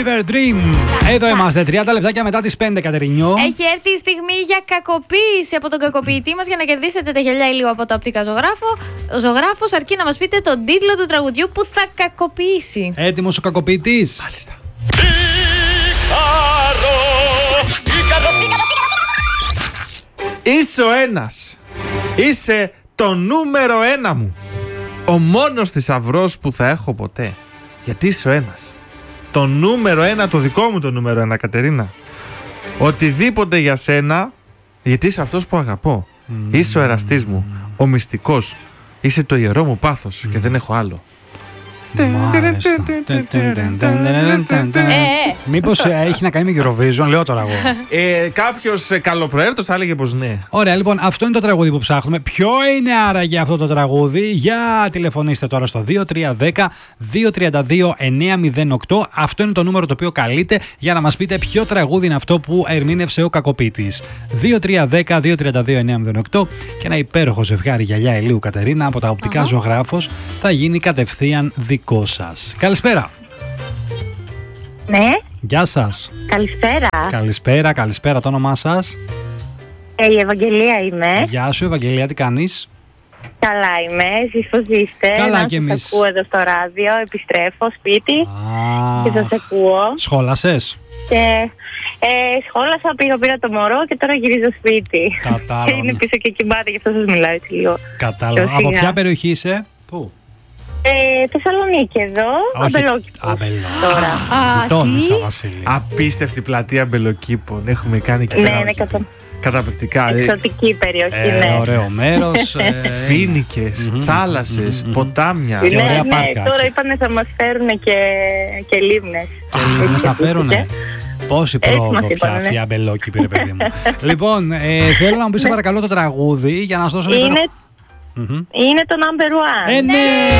Fever Dream. Εδώ είμαστε, 30 λεπτάκια μετά τις 5, Κατερινιό. Έχει έρθει η στιγμή για κακοποίηση από τον κακοποιητή μας για να κερδίσετε τα γυαλιά ηλίου από το Οπτικά Ζωγράφος, αρκεί να μας πείτε τον τίτλο του τραγουδιού που θα κακοποιήσει. Έτοιμος ο κακοποιητής. Μάλιστα. Είσαι ο ένας. Είσαι το νούμερο 1 μου. Ο μόνος θησαυρός που θα έχω ποτέ. Γιατί είσαι ο ένας. Το νούμερο 1, το δικό μου το νούμερο 1, Κατερίνα. Οτιδήποτε για σένα, γιατί είσαι αυτός που αγαπώ. Είσαι ο εραστής μου, ο μυστικός. Είσαι το ιερό μου πάθος και δεν έχω άλλο. Μήπως έχει να κάνει με Eurovision, λέω τώρα εγώ. Κάποιος καλοπροαίρετος θα έλεγε πως ναι. Ωραία, λοιπόν, αυτό είναι το τραγούδι που ψάχνουμε. Ποιο είναι άραγε αυτό το τραγούδι? Για τηλεφωνήστε τώρα στο 2310-232-908. Αυτό είναι το νούμερο το οποίο καλείτε για να μας πείτε ποιο τραγούδι είναι αυτό που ερμήνευσε ο κακοποιητής. 2310-232-908 και ένα υπέροχο ζευγάρι γυαλιά ηλίου, Κατερίνα, από τα Οπτικά Ζωγράφος θα γίνει κατευθείαν δικό σας. Καλησπέρα. Ναι. Γεια σας. Καλησπέρα. Καλησπέρα. Το όνομά σας? Η Ευαγγελία είμαι. Γεια σου, Ευαγγελία, τι κάνεις? Καλά είμαι. Εσείς πώς είστε? Καλά κι εμείς. Σας ακούω εδώ στο ράδιο. Επιστρέφω σπίτι και σας ακούω. Σχόλασες? Και σχόλασα, πήρα το μωρό και τώρα γυρίζω σπίτι. Κατάλαβα. Και είναι πίσω και κοιμάται, γι' αυτό σας μιλάω έτσι λίγο. Κατάλαβα. Από ποια περιοχή είσαι? Πού? Θεσσαλονίκη εδώ, Αμπελόκηπος. Τώρα. Τόνισα, Βασίλη. Απίστευτη πλατεία Αμπελοκήπων. Έχουμε κάνει και πέρα. Ναι, καταπληκτικά. εξωτική περιοχή, ναι. Ωραίο μέρος. Φοίνικες, θάλασσες, ποτάμια. Και ωραία Ναι, πάρκα. τώρα είπανε θα μας φέρουν και λίμνες. Μας τα φέρουνε. Πόση πρόοδο μας πια είπανε, αυτή η ναι. Αμπελόκηπη, ρε παιδί μου. Λοιπόν, θέλω να μου πεις παρακαλώ το τραγούδι για να σου δώσω ένα Είναι το number one. ναι!